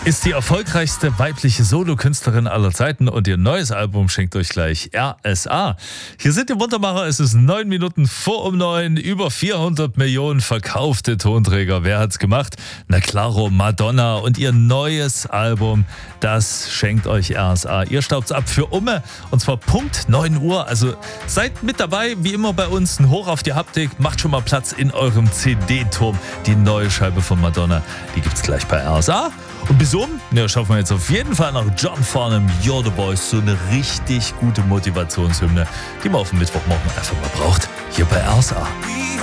ist die erfolgreichste weibliche Solokünstlerin aller Zeiten und ihr neues Album schenkt euch gleich RSA. Hier sind die Muntermacher, es ist 9 Minuten vor 9, über 400 Millionen verkaufte Tonträger. Wer hat's gemacht? Na klaro, Madonna und ihr neues Album, das schenkt euch RSA. Ihr staubt's ab für Umme und zwar Punkt 9 Uhr. Also seid mit dabei, wie immer bei uns, ein Hoch auf die Haptik, macht schon mal Platz in eurem CD-Turm. Die neue Scheibe von Madonna, die gibt's gleich bei RSA. Und bis schaffen wir jetzt auf jeden Fall nach John Farnham, You're the Boys, so eine richtig gute Motivationshymne, die man auf dem Mittwochmorgen einfach mal braucht, hier bei RSA.